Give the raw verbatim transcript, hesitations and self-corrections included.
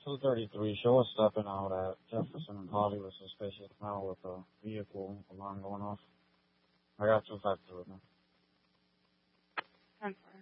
two thirty-three, show us stepping out at Jefferson and Holly with suspicious now with a vehicle alarm going off. I got two five two now. ten four.